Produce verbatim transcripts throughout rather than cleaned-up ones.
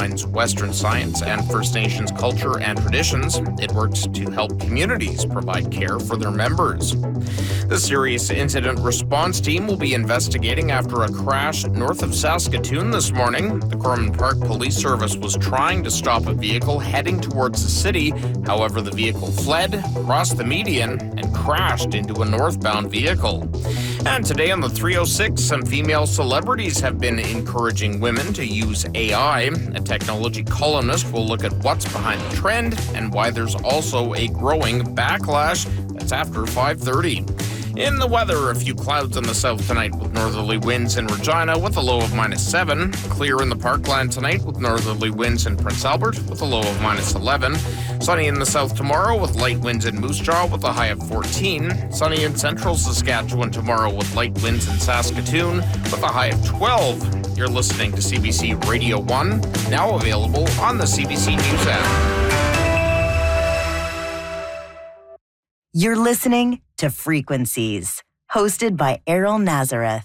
combines Western science and First Nations culture and traditions. It works to help communities provide care for their members. The Serious Incident Response Team will be investigating after a crash north of Saskatoon this morning. The Corman Park Police Service was trying to stop a vehicle heading towards the city. However, the vehicle fled, crossed the median, and crashed into a northbound vehicle. And today on the three oh six, some female celebrities have been encouraging women to use A I. A technology columnist will look at what's behind the trend and why there's also a growing backlash. That's after five thirty. In the weather, a few clouds in the south tonight with northerly winds in Regina with a low of minus seven. Clear in the Parkland tonight with northerly winds in Prince Albert with a low of minus eleven. Sunny in the south tomorrow with light winds in Moose Jaw with a high of fourteen. Sunny in central Saskatchewan tomorrow with light winds in Saskatoon with a high of twelve. You're listening to C B C Radio one, now available on the C B C News app. You're listening to Frequencies, hosted by Errol Nazareth.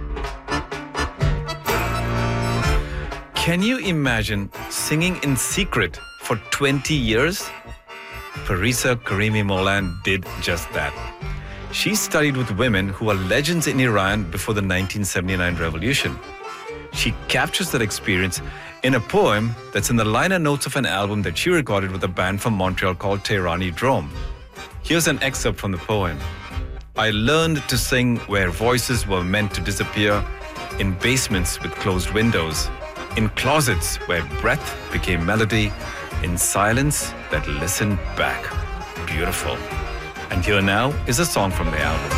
Can you imagine singing in secret for twenty years? Parisa Karimi Molan did just that. She studied with women who were legends in Iran before the nineteen seventy-nine revolution. She captures that experience in a poem that's in the liner notes of an album that she recorded with a band from Montreal called Tehrani Drome. Here's an excerpt from the poem. I learned to sing where voices were meant to disappear, in basements with closed windows, in closets where breath became melody, in silence that listened back. Beautiful. And here now is a song from the album.